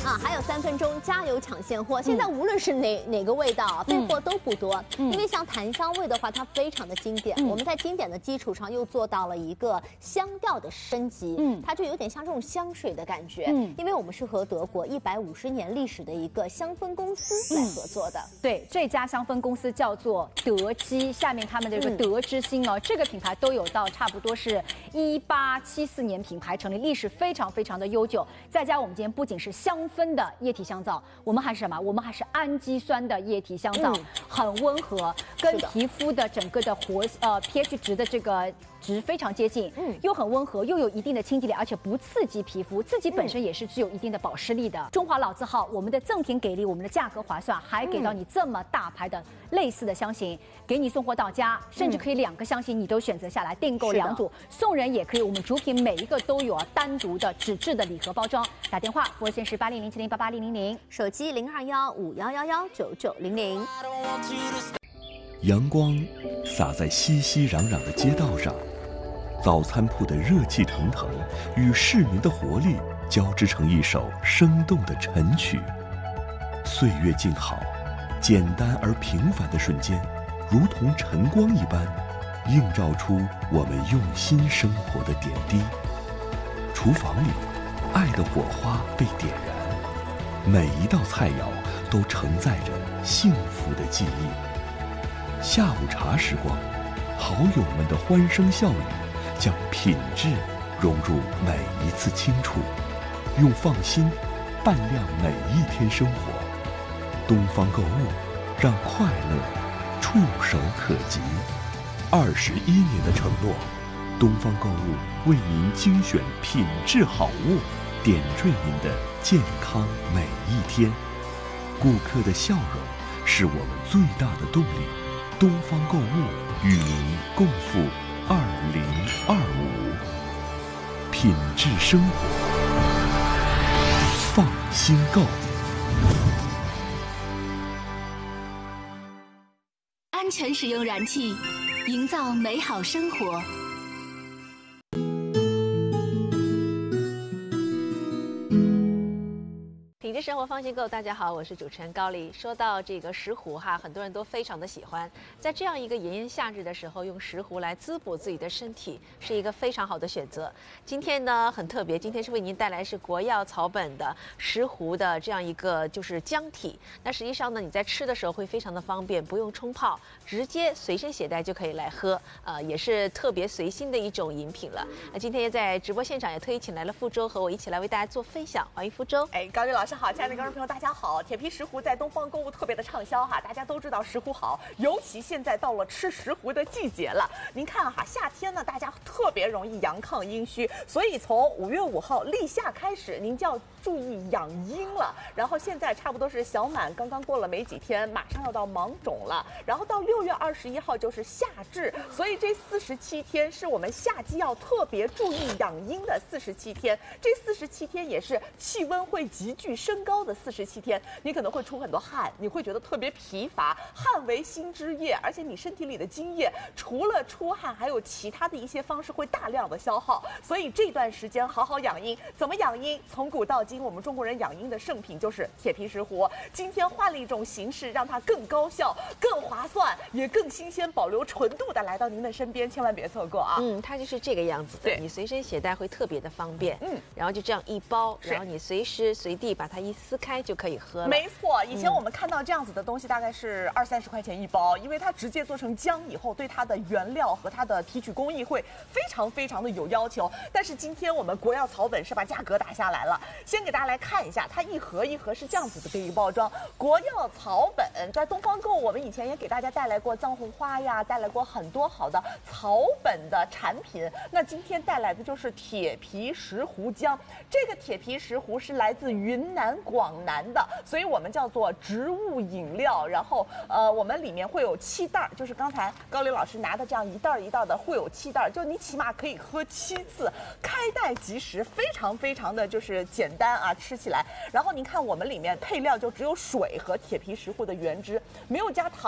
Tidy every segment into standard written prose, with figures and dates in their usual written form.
啊，还有3分钟，加油抢现货！现在无论是哪个味道，备货都不多。因为像檀香味的话，它非常的经典。我们在经典的基础上又做到了一个香调的升级，它就有点像这种香水的感觉。因为我们是和德国150年历史的一个香氛公司来合作的。 对，这家香氛公司叫做德基，下面他们的这个德之星哦，这个品牌都有到差不多是1874年品牌成立，历史非常非常的悠久。再加我们今天不仅是香氛的液体香皂，我们还是什么？我们还是氨基酸的液体香皂，很温和，跟皮肤的整个的pH 值的这个值非常接近，又很温和，又有一定的清洁力，而且不刺激皮肤，自己本身也是具有一定的保湿力的。中华老字号，我们的赠品给力，我们的价格划算，还给到你这么大牌的类似的香型，给你送货到家，甚至可以2个香型你都选择下来，订购2组，送人也可以。我们主品每一个都有单独的纸质的礼盒包装。打电话服务线是8007088000， 手机0215119900。 阳光洒在熙熙攘攘的街道上，早餐铺的热气腾腾与市民的活力交织成一首生动的晨曲。岁月静好，简单而平凡的瞬间，如同晨光一般，映照出我们用心生活的点滴。厨房里，爱的火花被点燃，每一道菜肴都承载着幸福的记忆。下午茶时光，好友们的欢声笑语，将品质融入每一次轻触，用放心伴亮每一天生活。东方购物，让快乐触手可及。21年的承诺，东方购物为您精选品质好物，点缀您的健康每一天。顾客的笑容是我们最大的动力。东方购物与您共赴2025，品质生活，放心购。 安全使用燃气，营造美好生活。 品质生活放心购，大家好，我是主持人高丽。说到这个石斛哈，很多人都非常的喜欢，在这样一个炎炎夏日的时候，用石斛来滋补自己的身体，是一个非常好的选择。今天呢很特别，今天是为您带来是国药草本的石斛的这样一个就是浆体。那实际上呢，你在吃的时候会非常的方便，不用冲泡，直接随身携带就可以来喝，也是特别随心的一种饮品了。那今天也在直播现场也特意请来了傅周和我一起来为大家做分享，欢迎傅周。 高丽老师好，亲爱的观众朋友大家好。铁皮石斛在东方购物特别的畅销哈，大家都知道石斛好，尤其现在到了吃石斛的季节了。您看哈，夏天呢大家特别容易阳亢阴虚，所以从5月5号立夏开始，您就要注意养阴了。然后现在差不多是小满刚刚过了没几天，马上要到芒种了，然后到6月21号就是夏至，所以这47天是我们夏季要特别注意养阴的47天。这47天也是气温会急剧升高的47天，你可能会出很多汗，你会觉得特别疲乏，汗为心之液，而且你身体里的津液除了出汗，还有其他的一些方式会大量的消耗，所以这段时间好好养阴。怎么养阴？从古到今，我们中国人养阴的圣品就是铁皮石斛。今天换了一种形式，让它更高效、更划算，也更新鲜，保留纯度的来到您的身边，千万别错过啊！ 它就是这个样子的，对，你随身携带会特别的方便。然后就这样一包，然后你随时随地把它一撕开就可以喝了。 没错，以前我们看到这样子的东西大概是20-30块钱一包，因为它直接做成浆以后，对它的原料和它的提取工艺会非常非常的有要求。但是今天我们国药草本是把价格打下来了，先给大家来看一下，它一盒一盒是这样子的一个包装。国药草本在东方购，我们以前也给大家带来过藏红花呀，带来过很多好的草本的产品。那今天带来的就是铁皮石斛浆，这个铁皮石斛是来自云南、广南的，所以我们叫做植物饮料。然后我们里面会有7袋，就是刚才高丽老师拿的这样一袋一袋的，会有7袋，就你起码可以喝7次，开袋即食，非常非常的就是简单啊，吃起来。然后您看我们里面配料就只有水和铁皮石斛的原汁，没有加糖，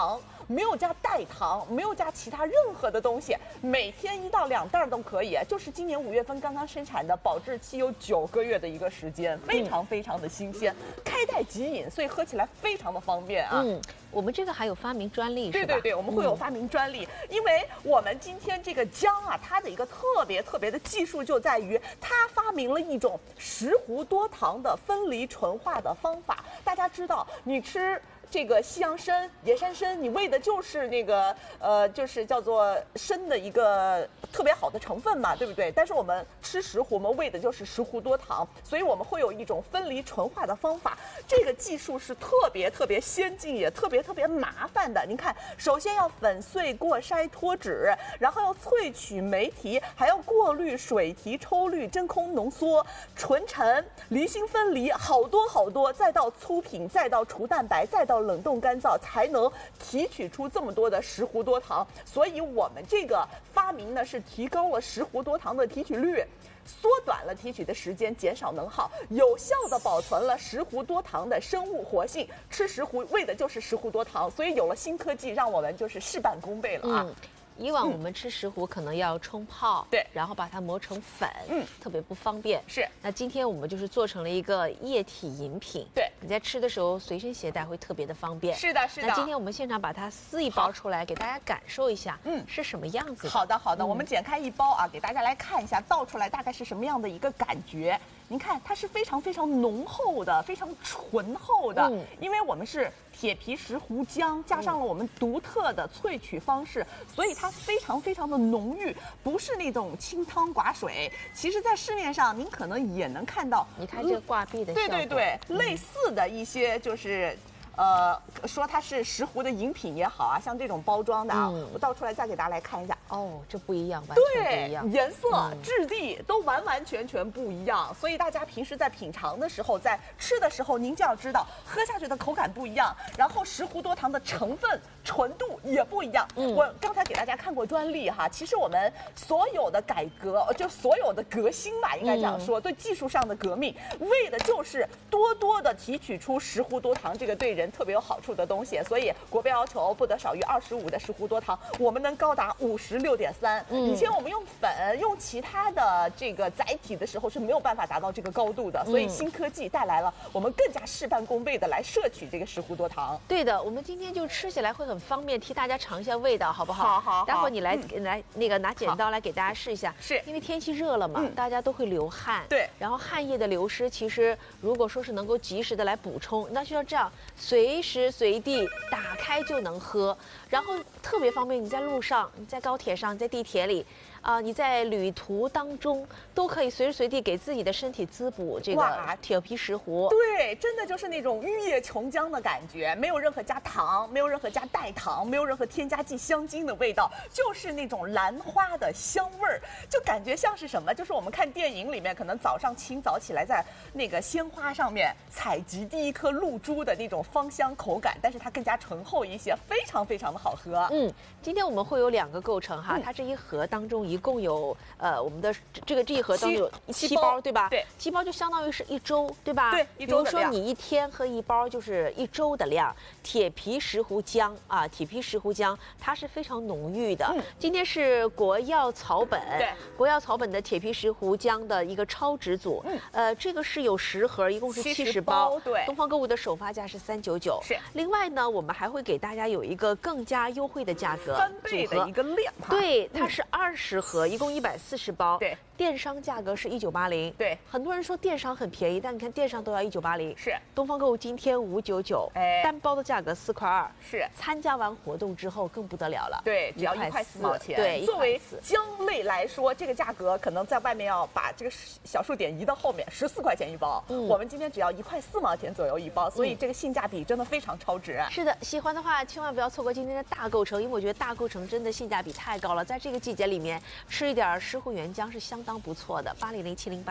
没有加代糖，没有加其他任何的东西，每天1到2袋都可以。就是今年5月份刚刚生产的，保质期有9个月的一个时间，非常非常的新鲜，开袋即饮，所以喝起来非常的方便啊。 我们这个还有发明专利， 对对对，我们会有发明专利，因为我们今天这个姜啊，它的一个特别的技术就在于，它发明了一种石斛多糖的分离纯化的方法。大家知道，你吃这个西洋参、野山参，你喂的就是那个就是叫做参的一个特别好的成分嘛，对不对？但是我们吃石斛，我们喂的就是石斛多糖，所以我们会有一种分离纯化的方法。这个技术是特别先进，也特别麻烦的。您看，首先要粉碎、过筛、脱脂，然后要萃取酶提，还要过滤、水提、抽滤、真空浓缩、纯陈、离心分离，好多，再到粗品，再到除蛋白，再到冷冻干燥，才能提取出这么多的石斛多糖。所以我们这个发明呢，是提高了石斛多糖的提取率，缩短了提取的时间，减少能耗，有效地保存了石斛多糖的生物活性。吃石斛为的就是石斛多糖，所以有了新科技，让我们就是事半功倍了啊。 以往我们吃石斛可能要冲泡， 对， 然后把它磨成粉，特别不方便。 是， 那今天我们就是做成了一个液体饮品， 对， 你在吃的时候随身携带会特别的方便。 是的。 那今天我们现场把它撕一包出来，给大家感受一下，是什么样子的。 好的，我们剪开一包啊，给大家来看一下，倒出来大概是什么样的一个感觉。您看，它是非常浓厚的，非常醇厚的，因为我们是铁皮石斛姜，加上了我们独特的萃取方式，所以它非常的浓郁，不是那种清汤寡水。其实，在市面上您可能也能看到， 你看这个挂壁的效果， 对，类似的一些就是。说它是石斛的饮品也好啊，像这种包装的啊，我倒出来再给大家来看一下。 哦，这不一样，完全不一样， 颜色、质地都完全不一样。所以大家平时在品尝的时候，在吃的时候，您就要知道，喝下去的口感不一样，然后石斛多糖的成分、纯度也不一样。我刚才给大家看过专利哈，其实我们所有的改革，就所有的革新吧，应该这样说，对技术上的革命，为的就是多的提取出石斛多糖这个对人特别有好处的东西。所以国标要求不得少于25的石斛多糖，我们能高达56.3。以前我们用粉、用其他的这个载体的时候是没有办法达到这个高度的，所以新科技带来了我们更加事半功倍的来摄取这个石斛多糖。 对的，我们今天就吃起来会很方便，替大家尝一下味道，好不好？好。待会儿你来那个拿剪刀来给大家试一下， 是因为天气热了嘛，大家都会流汗， 对， 然后汗液的流失，其实如果说是能够及时的来补充，那就要这样，随时随地打开就能喝，然后特别方便。你在路上，你在高铁上，你在地铁里。你在旅途当中都可以随时随地给自己的身体滋补这个铁皮石斛。 对，真的就是那种玉液琼浆的感觉，没有任何加糖，没有任何加代糖，没有任何添加剂香精的味道，就是那种兰花的香味儿，就感觉像是什么？就是我们看电影里面，可能早上清早起来在那个鲜花上面采集第一颗露珠的那种芳香口感，但是它更加醇厚一些，非常的好喝。 今天我们会有2个构成哈，它这一盒当中一共有我们的这一盒当中有7包，对吧？ 对 ，7包就相当于是1周，对吧？ 对，1周的量。 比如说你1天喝1包，就是1周的量。铁皮石斛姜啊，铁皮石斛姜它是非常浓郁的。今天是国药草本， 对， 国药草本的铁皮石斛姜的一个超值组。这个是有10盒，一共是70包。 对， 东方购物的首发价是399。 是。 另外呢，我们还会给大家有一个更加优惠的价格 ，3倍的一个量。 对，它是20盒，一共140包。 对。 电商价格是1980， 对， 很多人说电商很便宜，但你看电商都要1980， 是。 东方购物今天599，单包的价格4块2， 是。 参加完活动之后更不得了了， 对，只要1块4毛钱。 对， 作为姜类来说，这个价格可能在外面要把这个小数点移到后面，14块钱一包，我们今天只要1块4毛钱左右一包，所以这个性价比真的非常超值。 是的，喜欢的话千万不要错过今天的大购城，因为我觉得大购城真的性价比太高了，在这个季节里面吃一点石斛原姜是相当不错的，800-708。